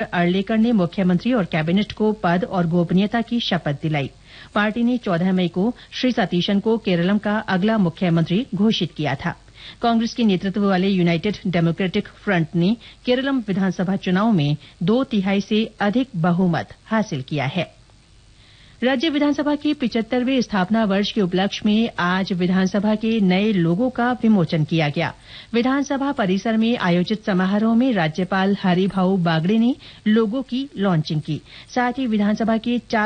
अर्लेकर ने मुख्यमंत्री और कैबिनेट को पद और गोपनीयता की शपथ दिलाई। पार्टी ने 14 मई को श्री सतीशन को केरलम का अगला मुख्यमंत्री घोषित किया था। कांग्रेस के नेतृत्व वाले यूनाइटेड डेमोक्रेटिक फ्रंट ने केरलम विधानसभा चुनाव में 2/3 से अधिक बहुमत हासिल किया है। राज्य विधानसभा के 75वें स्थापना वर्ष के उपलक्ष्य में आज विधानसभा के नए लोगो का विमोचन किया गया। विधानसभा परिसर में आयोजित समारोह में राज्यपाल हरिभाऊ बागड़े ने लोगो की लॉन्चिंग की। साथ ही विधानसभा के